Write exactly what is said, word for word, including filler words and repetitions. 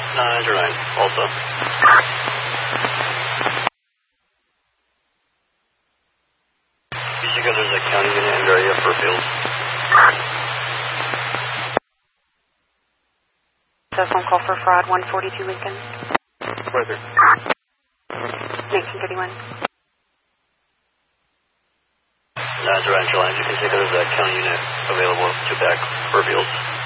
nine zero nine, also. Did you go there's a county unit in area for field? So phone call for fraud, one forty-two Lincoln. Weather. nineteen thirty-one. nine zero nine, July. You can take it as a county unit available to back for fields.